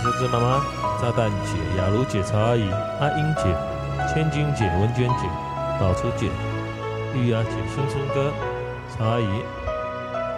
小子妈妈、炸弹姐、雅茹姐、曹阿姨、阿英姐、千金姐、文娟姐、宝初姐、玉雅姐、新春哥、曹阿姨。